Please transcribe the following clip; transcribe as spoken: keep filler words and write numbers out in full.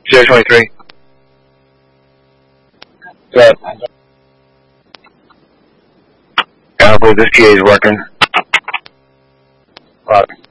zero twenty-three. Good. I don't believe this P A is working. Roger.